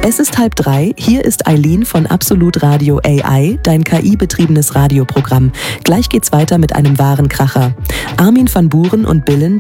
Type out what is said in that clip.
Es ist 2:30, hier ist Eileen von Absolut Radio AI, dein KI-betriebenes Radioprogramm. Gleich geht's weiter mit einem wahren Kracher. Armin van Buuren und Billen